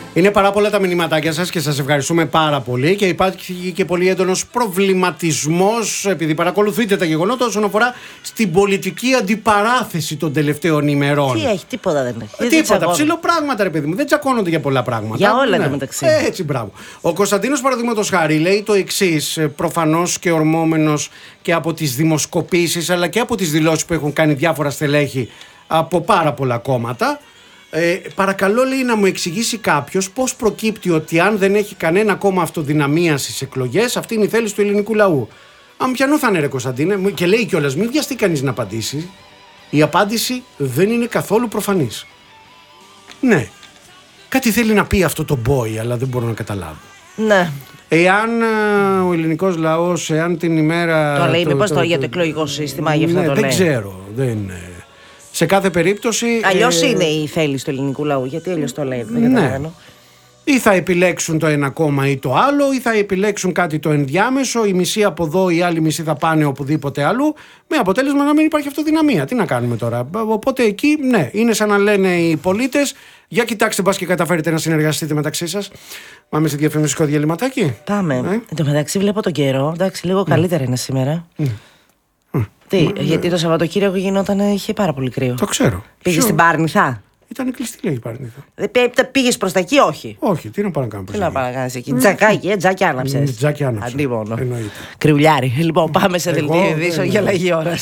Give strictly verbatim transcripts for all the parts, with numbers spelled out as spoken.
Είναι πάρα πολλά τα μηνυματάκια σας και σας ευχαριστούμε πάρα πολύ. Και υπάρχει και πολύ έντονος προβληματισμός, επειδή παρακολουθείτε τα γεγονότα όσον αφορά στην πολιτική αντιπαράθεση των τελευταίων ημερών. Τι έχει, τίποτα δεν έχει. Τίποτα. Ψηλό πράγματα, ρε παιδί μου. Δεν τσακώνονται για πολλά πράγματα. Για όλα ναι. το μεταξύ. Έτσι, μπράβο. Ο Κωνσταντίνος, παραδείγματος χάρη, λέει το εξής, προφανώς και ορμόμενος και από τις δημοσκοπήσεις αλλά και από τις δηλώσεις που έχουν κάνει διάφορα στελέχη από πάρα πολλά κόμματα. Ε, παρακαλώ, λέει, να μου εξηγήσει κάποιος πώς προκύπτει ότι αν δεν έχει κανένα κόμμα αυτοδυναμία στις εκλογές, αυτή είναι η θέληση του ελληνικού λαού. Αν πιανού θα είναι, ρε Κωνσταντίνε, και λέει κιόλας, μην βιαστεί κανείς να απαντήσει. Η απάντηση δεν είναι καθόλου προφανής. Ναι, κάτι θέλει να πει αυτό το boy, αλλά δεν μπορώ να καταλάβω. Ναι. Εάν ο ελληνικός λαός, εάν την ημέρα. Το λέει, μήπως το, το, το, για το εκλογικό σύστημα, γι' αυτό ναι, το δεν λέει. ξέρω. Δεν. Σε κάθε περίπτωση. Αλλιώς ε, είναι η θέληση του ελληνικού λαού. Γιατί αλλιώς το λέει. Δεν ναι. καταλαβαίνω. Ή θα επιλέξουν το ένα κόμμα ή το άλλο, ή θα επιλέξουν κάτι το ενδιάμεσο, η μισή από εδώ, η άλλη μισή θα πάνε οπουδήποτε αλλού, με αποτέλεσμα να μην υπάρχει αυτοδυναμία. Τι να κάνουμε τώρα. Οπότε εκεί, ναι, είναι σαν να λένε οι πολίτες, για κοιτάξτε, μπας και καταφέρετε να συνεργαστείτε μεταξύ σας. Πάμε σε διαφημιστικό διαλυματάκι. Πάμε. Ε? Εν τω μεταξύ, βλέπω τον καιρό. Εντάξει, λίγο καλύτερα mm. είναι σήμερα. Mm. Τι, mm. γιατί το Σαββατοκύριακο γινόταν, είχε πάρα πολύ κρύο. Το ξέρω. Πήγε στην Πάρνηθα. Ήταν κλειστή, λέει η Πάρνηθα. Πήγε προς τα εκεί, όχι. Όχι, τι να πάω να κάνω. Τι να πάω να κάνει εκεί. Τζακάκι, ε, τζάκι άναψε. Τζάκι άναψε. Αντί μόνο. Κρυουλιάρι. Λοιπόν, πάμε σε δελτίο ειδήσεων για αλλαγή ώρα.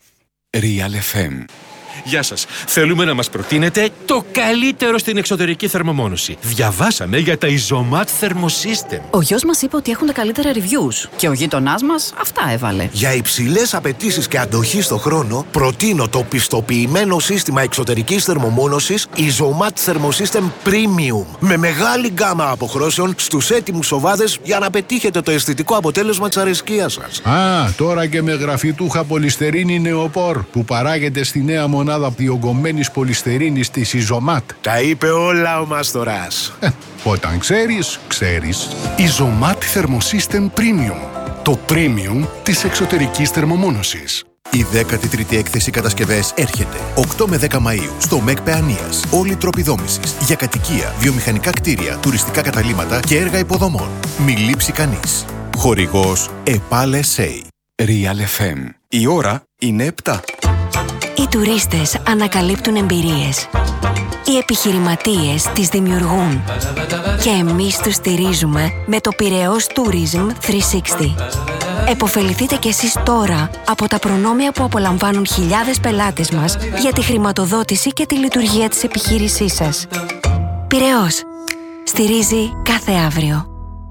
Real εφ εμ. Γεια σας. Θέλουμε να μας προτείνετε το καλύτερο στην εξωτερική θερμομόνωση. Διαβάσαμε για τα Isomat Thermosystem. Ο γιος μας είπε ότι έχουν τα καλύτερα reviews και ο γείτονάς μας αυτά έβαλε. Για υψηλές απαιτήσεις και αντοχή στο χρόνο, προτείνω το πιστοποιημένο σύστημα εξωτερικής θερμομόνωσης Isomat Thermosystem Premium. Με μεγάλη γκάμα αποχρώσεων στους έτοιμους σοβάδες για να πετύχετε το αισθητικό αποτέλεσμα της αρεσκίας σας. Α, τώρα και με γραφιτούχα πολυστερίνη νεοπόρ που παράγεται στη νέα μονάδα διογκωμένης πολυστερίνης της Isomat. Τα είπε όλα ο Μάστορας. Ε, όταν ξέρεις, ξέρεις. Isomat Thermosystem Premium. Το premium της εξωτερικής θερμομόνωσης. Η δέκατη τρίτη έκθεση κατασκευές έρχεται οκτώ με δέκα Μαΐου στο ΜΕΚ Παιανίας. Όλοι οι τρόποι δόμησης για κατοικία, βιομηχανικά κτίρια, τουριστικά καταλύματα και έργα υποδομών. Μη λείψει κανείς. Χορηγός ΕΠΑΛ ες έι. Real εφ εμ. Η ώρα είναι επτά. Οι τουρίστες ανακαλύπτουν εμπειρίες. Οι επιχειρηματίες τις δημιουργούν. Και εμείς τους στηρίζουμε με το Πειραιώς Tourism τριακόσια εξήντα. Εποφεληθείτε κι εσείς τώρα από τα προνόμια που απολαμβάνουν χιλιάδες πελάτες μας για τη χρηματοδότηση και τη λειτουργία της επιχείρησής σας. Πειραιώς. Στηρίζει κάθε αύριο.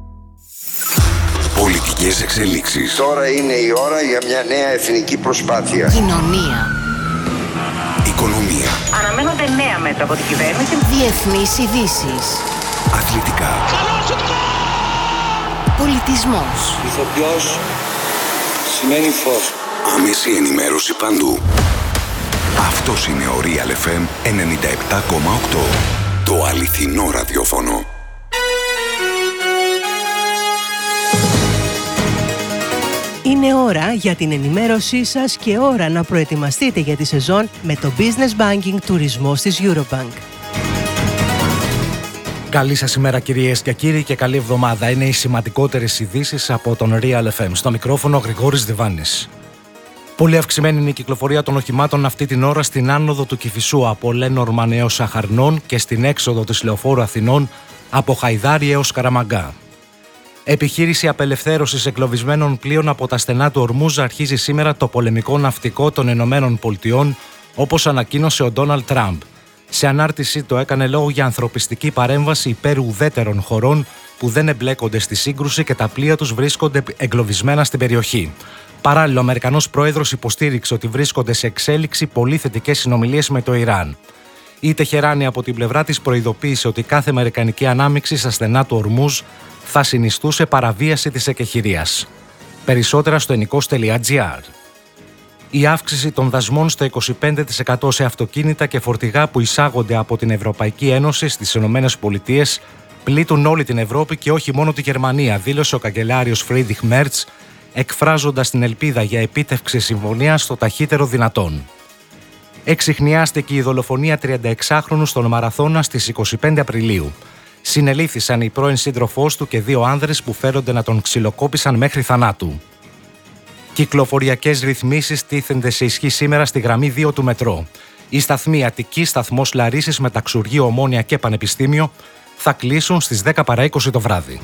Πολιτικές εξελίξεις. Τώρα είναι η ώρα για μια νέα εθνική προσπάθεια. Κοινωνία. Οικονομία. Αναμένονται νέα μέτρα από την κυβέρνηση. Διεθνείς ειδήσεις. Αθλητικά. Πολιτισμός. Ηθοποιός σημαίνει φως. Άμεση ενημέρωση παντού. Αυτός είναι ο Real εφ εμ ενενήντα επτά κόμμα οκτώ. Το αληθινό ραδιόφωνο. Είναι ώρα για την ενημέρωσή σας και ώρα να προετοιμαστείτε για τη σεζόν με το Business Banking τουρισμός της Eurobank. Καλή σας ημέρα κυρίες και κύριοι και καλή εβδομάδα. Είναι οι σημαντικότερες ειδήσεις από τον Real εφ εμ. Στο μικρόφωνο Γρηγόρης Διβάνης. Πολύ αυξημένη είναι η κυκλοφορία των οχημάτων αυτή την ώρα στην άνοδο του Κηφισού από Λένορμαν έως Αχαρνών και στην έξοδο της Λεωφόρου Αθηνών από Χαϊδάρι έως Καραμαγκά. Επιχείρηση απελευθέρωσης εγκλωβισμένων πλοίων από τα στενά του Ορμούζ αρχίζει σήμερα το πολεμικό ναυτικό των Ηνωμένων Πολιτειών, όπως ανακοίνωσε ο Ντόναλντ Τραμπ. Σε ανάρτηση το έκανε λόγο για ανθρωπιστική παρέμβαση υπέρ ουδέτερων χωρών που δεν εμπλέκονται στη σύγκρουση και τα πλοία τους βρίσκονται εγκλωβισμένα στην περιοχή. Παράλληλα, ο Αμερικανός Πρόεδρος υποστήριξε ότι βρίσκονται σε εξέλιξη πολύ θετικές συνομιλίες με το Ιράν. Η Τεχεράνη από την πλευρά της προειδοποίησε ότι κάθε αμερικανική ανάμειξη στα στενά του Ορμούζ θα συνιστούσε παραβίαση της εκεχηρίας. Περισσότερα στο ενικός τελεία τζι άρ. Η αύξηση των δασμών στο είκοσι πέντε τοις εκατό σε αυτοκίνητα και φορτηγά που εισάγονται από την Ευρωπαϊκή Ένωση στις ΗΠΑ πλήττουν όλη την Ευρώπη και όχι μόνο τη Γερμανία, δήλωσε ο καγκελάριος Φρίντριχ Μέρτς, εκφράζοντας την ελπίδα για επίτευξη συμφωνίας στο ταχύτερο δυνατόν. Εξιχνιάστηκε η δολοφονία τριανταεξάχρονου στον Μαραθώνα στις είκοσι πέντε Απριλίου. Συνελήφθησαν η πρώην σύντροφός του και δύο άνδρες που φέρονται να τον ξυλοκόπησαν μέχρι θανάτου. Κυκλοφοριακές ρυθμίσεις τίθενται σε ισχύ σήμερα στη γραμμή δύο του μετρό. Οι σταθμοί Αττική, σταθμός Λαρίσης, Μεταξουργείο, Ομόνια και Πανεπιστήμιο θα κλείσουν στις δέκα παρά είκοσι το βράδυ.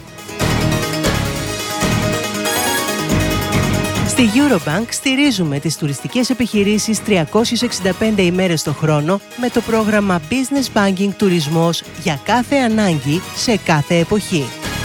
Στη Eurobank στηρίζουμε τις τουριστικές επιχειρήσεις τριακόσιες εξήντα πέντε ημέρες το χρόνο με το πρόγραμμα Business Banking Τουρισμός για κάθε ανάγκη σε κάθε εποχή.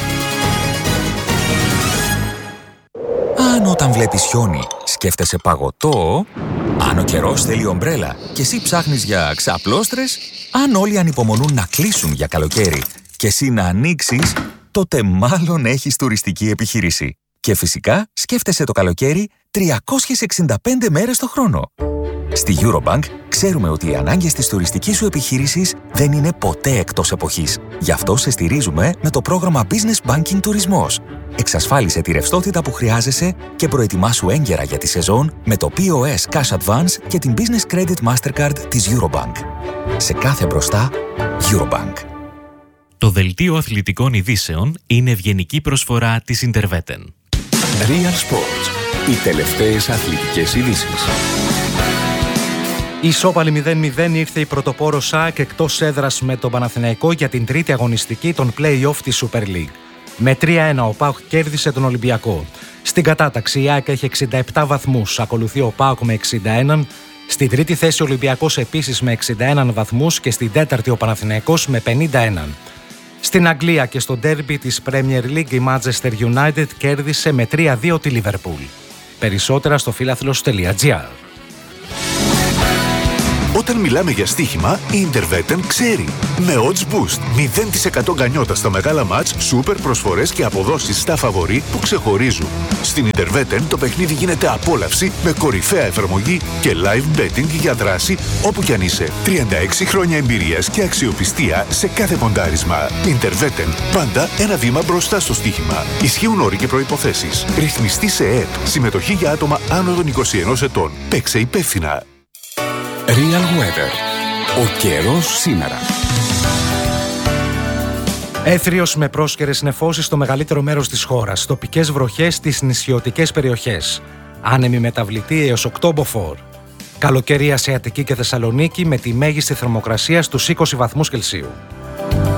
Αν όταν βλέπεις χιόνι σκέφτεσαι παγωτό, αν ο καιρός θέλει ομπρέλα και εσύ ψάχνεις για ξαπλώστρες, αν όλοι ανυπομονούν να κλείσουν για καλοκαίρι και εσύ να ανοίξεις, τότε μάλλον έχεις τουριστική επιχείρηση. Και φυσικά σκέφτεσαι το καλοκαίρι τριακόσιες εξήντα πέντε μέρες το χρόνο. Στη Eurobank ξέρουμε ότι οι ανάγκες της τουριστικής σου επιχείρησης δεν είναι ποτέ εκτός εποχής. Γι' αυτό σε στηρίζουμε με το πρόγραμμα Business Banking Τουρισμός. Εξασφάλισε τη ρευστότητα που χρειάζεσαι και προετοιμάσου έγκαιρα για τη σεζόν με το πι ο ες Cash Advance και την Business Credit Mastercard της Eurobank. Σε κάθε μπροστά, Eurobank. Το δελτίο αθλητικών ειδήσεων είναι ευγενική προσφορά της Interveten. Real Sports. Οι τελευταίες αθλητικές ειδήσεις. Ισόπαλη μηδέν μηδέν ήρθε η πρωτοπόρος ΑΕΚ εκτός έδρας με τον Παναθηναϊκό για την τρίτη αγωνιστική των play-off της Super League. Με τρία ένα ο ΠΑΟΚ κέρδισε τον Ολυμπιακό. Στην κατάταξη η ΑΕΚ έχει εξήντα επτά βαθμούς, ακολουθεί ο ΠΑΟΚ με εξήντα ένα. Στην τρίτη θέση ο Ολυμπιακός επίσης με εξήντα ένα βαθμούς και στην τέταρτη ο Παναθηναϊκός με πενήντα ένα. Στην Αγγλία και στο ντέρμπι της Premier League η Manchester United κέρδισε με τρία δύο τη Liverpool. Περισσότερα στο φύλαθλος τελεία τζι άρ. Όταν μιλάμε για στοίχημα, η Interveten ξέρει. Με Odds Boost, μηδέν τοις εκατό γκανιότα στα μεγάλα μάτς, σούπερ προσφορές και αποδόσεις στα φαβορί που ξεχωρίζουν. Στην Interveten το παιχνίδι γίνεται απόλαυση με κορυφαία εφαρμογή και live betting για δράση όπου κι αν είσαι. τριάντα έξι χρόνια εμπειρίας και αξιοπιστία σε κάθε ποντάρισμα. Interveten, πάντα ένα βήμα μπροστά στο στοίχημα. Ισχύουν όροι και προϋποθέσεις. Ρυθμιστή σε ΕΕΠ. Συμμετοχή για άτομα άνω των είκοσι ενός ετών. Παίξε υπεύθυνα. Real Weather. Ο καιρός σήμερα. Έθριος με πρόσκαιρες νεφώσεις στο μεγαλύτερο μέρος της χώρας. Τοπικές βροχές στις νησιωτικές περιοχές. Άνεμη μεταβλητή έως οκτώ μποφόρ. Καλοκαιρία σε Αττική και Θεσσαλονίκη με τη μέγιστη θερμοκρασία στους είκοσι βαθμούς Κελσίου.